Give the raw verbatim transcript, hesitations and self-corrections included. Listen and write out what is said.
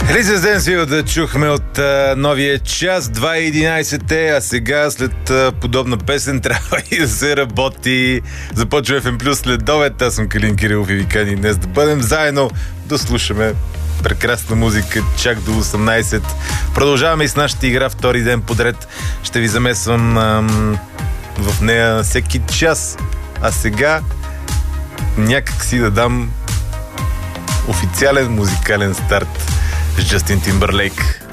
Резиденция да чухме от а, новия час, два и единайсет е, а сега след а, подобна песен трябва и да се работи. Започва Еф Ем Плюс след обед. Аз съм Калин Кирилов и ви каним днес да бъдем заедно, да слушаме прекрасна музика чак до осемнайсет. Продължаваме и с нашата игра втори ден подред. Ще ви замесвам ам, в нея всеки час. А сега някак си да дам официален музикален старт с Джастин Тимбърлейк.